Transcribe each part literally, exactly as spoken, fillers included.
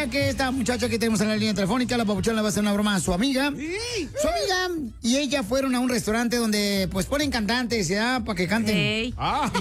que esta muchacha que tenemos en la línea telefónica, la papuchona, le va a hacer una broma a su amiga. Su amiga y ella fueron a un restaurante donde pues ponen cantantes, ¿ya? Para que canten. Hey. ¡Ah,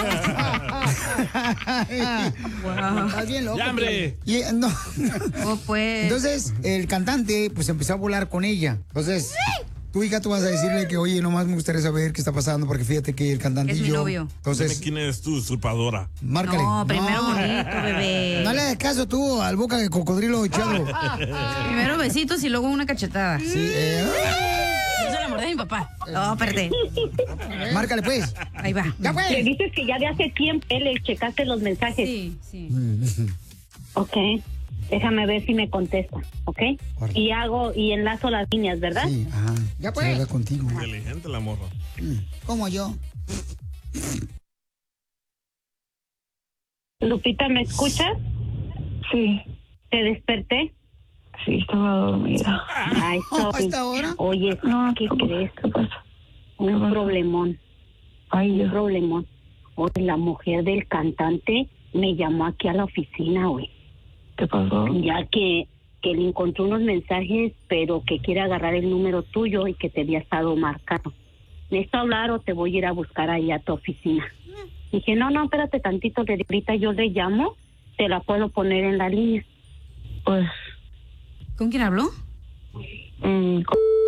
vaya! Wow. Estás bien loco. ¡Ya, hombre! Y, no. Oh, pues. Entonces, el cantante pues empezó a volar con ella. Entonces, tu hija, tú vas a decirle que, oye, nomás me gustaría saber qué está pasando, porque fíjate que el cantante Es y mi yo... novio. Entonces, Dime quién eres tú, usurpadora. Márcale. No, primero bonito, bebé. No le hagas caso tú al boca de cocodrilo echado. Primero besitos y luego una cachetada. Sí, eh. Yo se la mordé a mi papá. No, perdé. Márcale, pues. Ahí va. Ya, pues. Le dices que ya de hace tiempo le checaste los mensajes. Sí, sí. Ok. Déjame ver si me contesta, ¿ok? Guarda. Y hago, y enlazo las líneas, ¿verdad? Sí, ajá. Ya, pues. Habla contigo. Inteligente la morra. Como yo. Lupita, ¿me escuchas? Sí, ¿Te desperté? sí, estaba dormida. Ay, sorry. ¿A esta hora? Oye, No, ¿qué crees? ¿Qué pasa? Un problemón, Ay, un Dios. problemón. Oye, la mujer del cantante me llamó aquí a la oficina, güey. ¿Qué pasó? Ya que, que le encontró unos mensajes, pero que quiere agarrar el número tuyo y que te había estado marcado. ¿Necesito hablar o te voy a ir a buscar ahí a tu oficina? Dije, no, no, espérate tantito, le digo, ahorita yo le llamo, te la puedo poner en la línea. Pues, ¿Con quién habló? mm,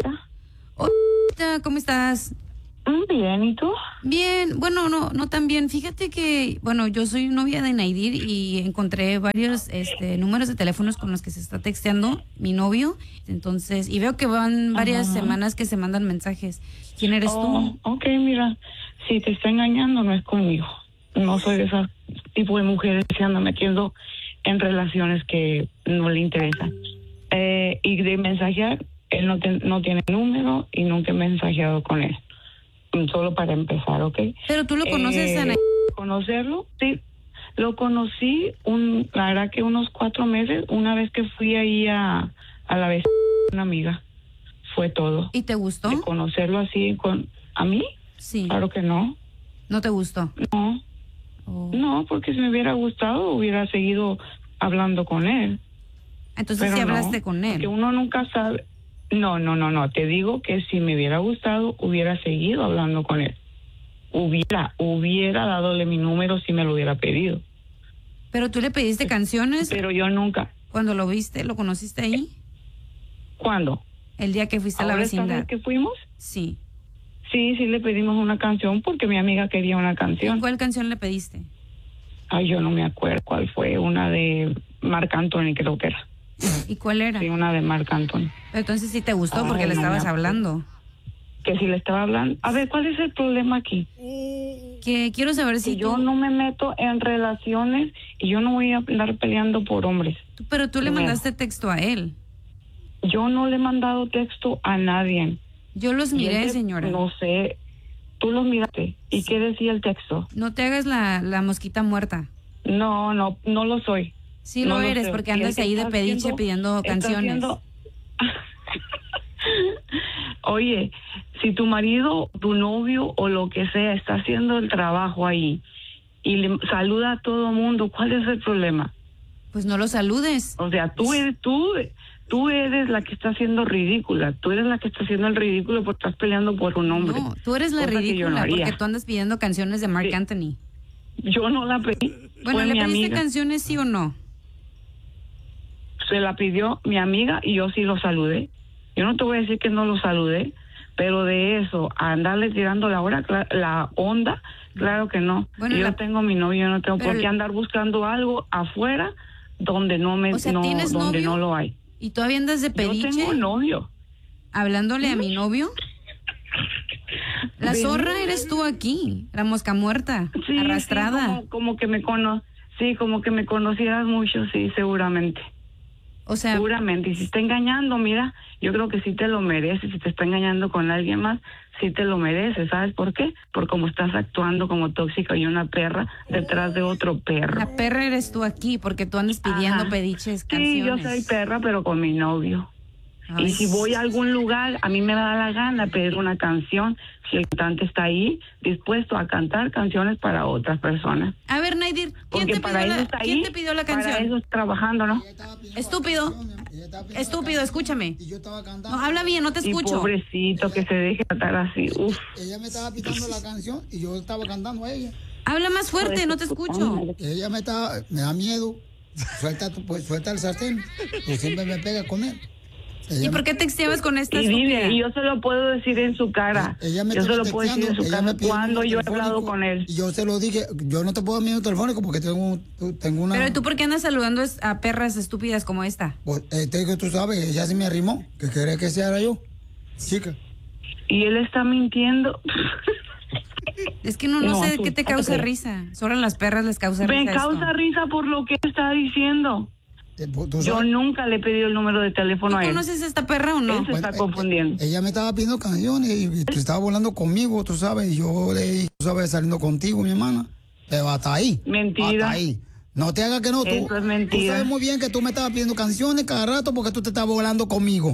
Hola, ¿cómo estás? mm, bien, ¿y tú? Bien, bueno, no, no tan bien. Fíjate que, bueno, yo soy novia de Naidir y encontré varios este, números de teléfonos con los que se está texteando mi novio. Entonces, y veo que van varias Ajá. semanas que se mandan mensajes. ¿Quién eres Oh, tú? ok, mira, si te está engañando no es conmigo. No soy de ese tipo de mujeres que se andan metiendo en relaciones que no le interesan. Eh, y de mensajear, él no, te- no tiene número y nunca he mensajeado con él. Mm, Solo para empezar, ¿ok? Pero tú lo conoces, Eh, Ana. Conocerlo, sí. Lo conocí, un, la verdad que unos cuatro meses, una vez que fui ahí a, a la vez una amiga. Fue todo. ¿Y te gustó? De conocerlo así con... ¿A mí? Sí. Claro que no. ¿No te gustó? No, Oh. no, porque si me hubiera gustado hubiera seguido hablando con él. Entonces Pero sí no, hablaste con él. porque uno nunca sabe. No, no, no, no. Te digo que si me hubiera gustado hubiera seguido hablando con él. Hubiera, hubiera dadole mi número si me lo hubiera pedido. Pero tú le pediste canciones Pero yo nunca. cuando lo viste, lo conociste ahí, ¿Cuándo? el día que fuiste a la ¿Ahora esta vecindad. vez que fuimos? Sí. Sí, sí le pedimos una canción porque mi amiga quería una canción. ¿Cuál canción le pediste? Ay, yo no me acuerdo cuál fue. Una de Marc Anthony, creo que era. ¿Y cuál era? Sí, una de Marc Anthony. Entonces sí te gustó porque Ay, le no me estabas acuerdo. hablando. Que si le estaba hablando. A ver, ¿cuál es el problema aquí? Que quiero saber si Si yo tú... no me meto en relaciones y yo no voy a andar peleando por hombres. tú- Pero tú le Primero. mandaste texto a él. Yo no le he mandado texto a nadie. Yo los Y miré, él, señora. No No, sé. Tú los miraste. ¿Y qué decía el texto? te hagas la, la mosquita muerta. No, no, no lo soy. Sí No lo lo eres sé. porque Y el andas que ahí de está pediche haciendo- pidiendo está canciones. haciendo- Oye, si tu marido, tu novio o lo que sea está haciendo el trabajo ahí y le saluda a todo mundo, ¿cuál es el problema? Pues no lo saludes. O sea, tú eres, tú, tú eres la que está haciendo ridícula. Tú eres la que está haciendo el ridículo porque estás peleando por un hombre. No, tú eres la Cosa que yo no ridícula haría. porque tú andas pidiendo canciones de Marc Sí. Anthony. Yo no la pedí. Bueno, fue ¿le mi pediste amiga. canciones sí o no? Se la pidió mi amiga y yo sí lo saludé. Yo no te voy a decir que no lo saludé, pero de eso, a andarle tirando la hora, cla- la onda, claro que no. Bueno, yo la- tengo mi novio, yo no tengo pero por qué el- andar buscando algo afuera donde no me O sea, no, ¿tienes donde novio? no lo hay. ¿Y todavía andas de Yo pediche tengo novio. hablándole a mi novio? La Ven. zorra eres tú aquí, la mosca muerta, Sí, arrastrada. sí, como, como que me cono sí, como que me conocieras mucho, sí, seguramente. O sea, Seguramente, y si está engañando, mira, yo creo que sí te lo mereces. Si te está engañando con alguien más, sí te lo mereces. ¿Sabes por qué? Por cómo estás actuando como tóxica y una perra detrás de otro perro. la perra eres tú aquí porque tú andas pidiendo Ajá. pediches Sí, canciones. yo soy perra, pero con mi novio. Ay. Y si voy a algún lugar, a mí me da la gana pedir una canción, si el cantante está ahí, dispuesto a cantar canciones para otras personas. A ver, Naidir, ¿quién, Porque te para pidió, eso la, está ¿quién ahí, te pidió la para canción? eso es trabajando, ¿no? Estúpido. Estúpido, escúchame. Y yo estaba cantando. No, habla bien, no te Y escucho. pobrecito, que se deje tratar así, uf. Ella me estaba pitando la canción y yo estaba cantando a ella. Habla más fuerte, no te escucho. Ella me estaba, me da miedo. Suelta, tu- pues, suelta el sartén. Pues siempre me pega con él. Ella ¿Y por me- qué texteabas con esta Y estúpida? dile, y yo se lo puedo decir en su cara. Ella me Yo se estaba lo puedo decir en su texteando, ella cara me pidió el cuando número yo he hablado telefónico con él. Y yo se lo dije, yo no te puedo dar mi número telefónico porque tengo, tengo una... Pero ¿tú por qué andas saludando es- a perras estúpidas como esta? Pues, eh, te digo, tú sabes, ella se me arrimó, que quería que sea yo, chica. Y él está mintiendo. Es que no, no, No, sé tú- qué te no causa creo. risa. Solo a las perras les causa Me risa causa esto. risa por lo que está diciendo. Eh, pues, tú Yo sabes, nunca le he pedido el número de teléfono ¿Tú a él. conoces a esta perra o no? Él se está eh, confundiendo. eh, ella me estaba pidiendo canciones y, y tú estaba volando conmigo, tú sabes, y yo le dije, tú sabes, saliendo contigo, mi hermana. Pero hasta ahí. Mentira. Hasta ahí. No te hagas que no, tú. Eso es mentira. Tú sabes muy bien que tú me estabas pidiendo canciones cada rato porque tú te estabas volando conmigo.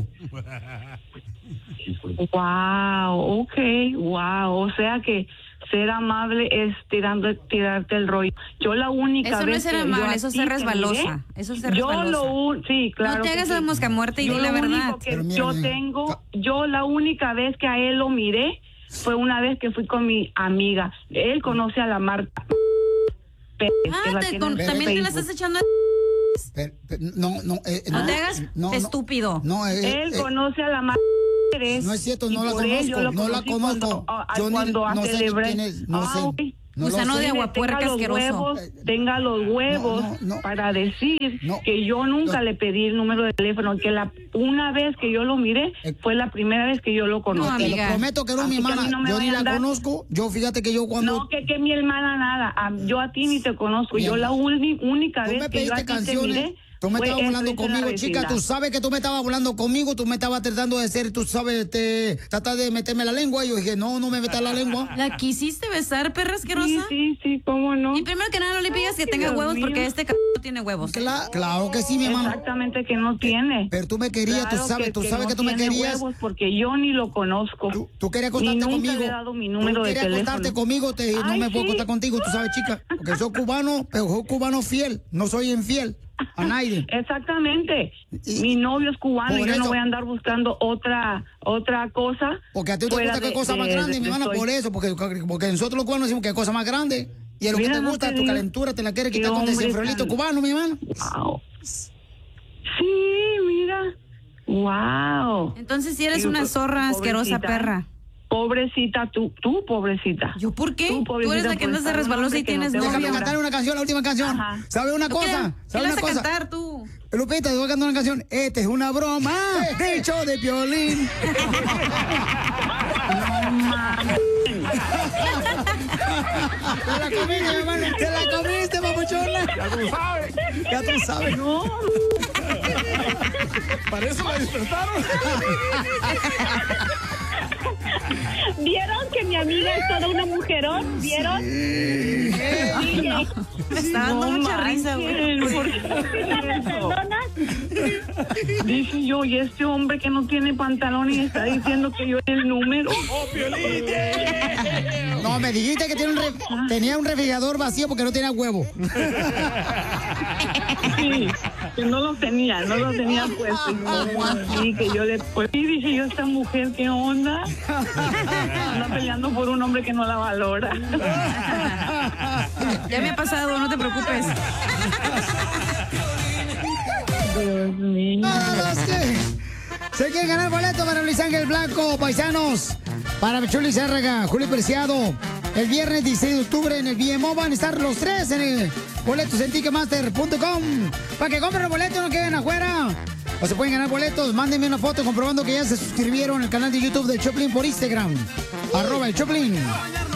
Wow, okay, wow. O sea que ser amable es tirando, tirarte el rollo. Yo la única Eso no vez es ser que yo amable, a eso es ti ser te resbalosa. miré, Eso es ser yo resbalosa. lo un, sí, claro. No te que hagas sí. la mosca muerta y Yo di la lo verdad. único que Pero mira, yo mira. tengo, yo la única vez que a él lo miré fue una vez que fui con mi amiga. Él conoce a la marca. Pérez, que Ah, la te- tiene con- en también te la Facebook. estás echando. a- Pero- pero no, no, eh, No te hagas estúpido. No, eh, Él eh, conoce a la marca. Pérez, no es cierto, y no la por él yo conozco, lo no la conocí conozco. Cuando, a- Yo ni- cuando no sé ni celebré. quién es, no Ah, sé. ok. No lo Gusano sé. de Mire, aguapuerca tenga los asqueroso. huevos, tenga los huevos No, no, no. para decir No. que yo nunca No. le pedí el número de teléfono, que la una vez que yo lo miré Eh. fue la primera vez que yo lo conocí. No, Te lo amiga. prometo que no, Así mi que a mí hermana. no me Yo ni vayan la a dar- conozco. Yo fíjate que yo cuando. No, que, que mi hermana nada, a- yo a ti ni te conozco, Mi yo la amor, uni- única Tú vez me que yo a pediste ti te canciones. miré Tú me fue estabas eso, hablando hice en la conmigo, chica. vecindad. Tú sabes que tú me estabas hablando conmigo. Tú me estabas tratando de ser, tú sabes, te tratar de meterme la lengua. Y yo dije, no, no me metas la lengua. ¿La quisiste besar, perra asquerosa? Sí, sí, sí, cómo no. Y primero que nada no le pidas que Ay, tenga Dios huevos mío. porque este c no tiene huevos. Cla- claro que sí, mi hermano. Exactamente que no tiene. Pero tú me querías, Claro tú sabes, tú sabes no que tú me tiene querías. huevos porque yo ni lo conozco. Tú, tú querías Ni acostarte nunca conmigo. le he dado mi número tú de querías teléfono. acostarte conmigo, te, no Ay, me puedo sí. acostar contigo, tú sabes, chica. Porque soy cubano, pero soy cubano fiel. No soy infiel a nadie. Exactamente. Y- Mi novio es cubano, Por yo eso- no voy a andar buscando otra otra cosa. Porque a ti te fuera gusta qué de- cosa más de- grande, de- mi de hermana, soy- por eso. Porque, porque nosotros los cubanos decimos que cosa más grande. Y a lo que Mira, te no gusta, te tu digo. calentura, te la quieres Qué quitar con hombre desenfriolito tan- cubano, mi hermana. Wow. Sí, mira. Wow. Entonces si eres Digo, una zorra asquerosa pobrecita. perra. Pobrecita, tú, tú, pobrecita. ¿Yo por qué? Tú, Tú, pobrecita, eres la que por andas de estar un resbalosa hombre y que no tienes te novio. Déjame Novio. cantar una canción, la última canción. Ajá. ¿Sabes una ¿Qué, cosa? ¿Qué ¿Sabes le una vas a cosa? cantar tú? Lupita, te voy a cantar una canción. Esta es una broma del show de Piolín. Te la comiste, mi hermano. Te la comiste, papuchona. Ya tú sabes. Ya tú sabes. No, Para eso la despertaron. ¿Vieron que mi amiga es toda una mujerón? ¿Vieron? Dije, Me está dando no mucha risa, güey. manches, ¿por qué ¿sí me haces eso? perdonas? Dije yo, y este hombre que no tiene pantalón y está diciendo que yo el número. ¡Oh, Piolín! No, me dijiste que tiene un re- tenía un refrigerador vacío porque no tenía huevo. Sí, que no lo tenía, no lo tenía puesto. Y como así, que yo le... Pues sí, dije yo, esta mujer, ¿qué onda? Anda peleando por un hombre que no la valora. Ya me ha pasado, no te preocupes. Dios mío. Nada más que se quieren ganar boleto para Luis Ángel Blanco, paisanos. Para Chuli Zárraga, Julio Preciado. El viernes dieciséis de octubre en el B M O van a estar los tres en el boletos en ticketmaster punto com. Para que compren los boletos, no queden afuera. O se pueden ganar boletos, mándenme una foto comprobando que ya se suscribieron al canal de YouTube del Choplin por Instagram. Arroba el Choplin.